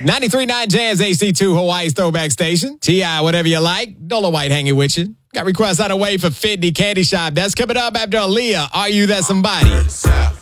93.9 Jazz AC2 Hawaii's Throwback Station. T.I. whatever you like. Dola White hanging with you. Got requests out of way for Fitney Candy Shop. That's coming up after Aaliyah. Are You That Somebody?